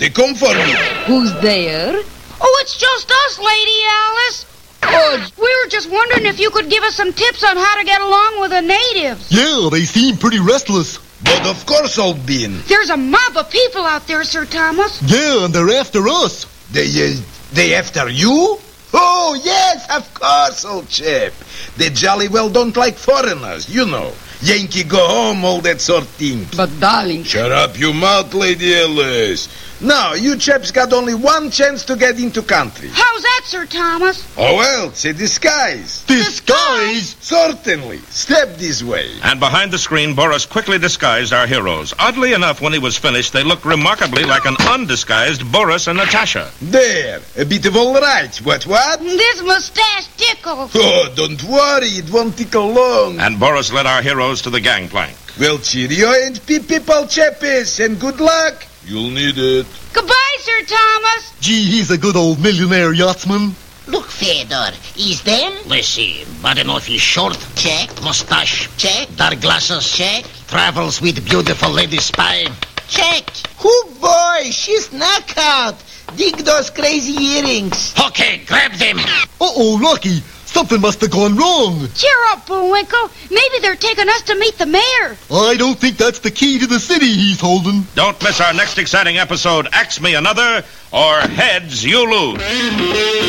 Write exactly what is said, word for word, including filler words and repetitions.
They come for me. Who's there? Oh, it's just us, Lady Alice. Pudge, we were just wondering if you could give us some tips on how to get along with the natives. Yeah, they seem pretty restless. But of course, old bean. There's a mob of people out there, Sir Thomas. Yeah, and they're after us. They, uh, they after you? Oh, yes, of course, old chap. They jolly well don't like foreigners, you know. Yankee go home, all that sort of thing. But, darling... Shut up your mouth, Lady Alice. Now, you chaps got only one chance to get into country. How's that, Sir Thomas? Oh, well, it's a disguise. Disguise? Certainly. Step this way. And behind the screen, Boris quickly disguised our heroes. Oddly enough, when he was finished, they looked remarkably like an undisguised Boris and Natasha. There. A bit of all right. What, what? This mustache tickles. Oh, don't worry. It won't tickle long. And Boris led our heroes to the gangplank. Well, cheerio and peep peep, old chappies, and good luck. You'll need it. Goodbye, Sir Thomas. Gee, he's a good old millionaire yachtsman. Look, Fedor, is them? Let's see. Body know if he's short. Check. Mustache. Check. Dark glasses. Check. Travels with beautiful lady spy. Check. Oh, boy, she's knockout. Dig those crazy earrings. Okay, grab them. Uh-oh, Lucky. Something must have gone wrong. Cheer up, Bullwinkle. Maybe they're taking us to meet the mayor. I don't think that's the key to the city he's holding. Don't miss our next exciting episode, Axe Me Another, or Heads You Lose.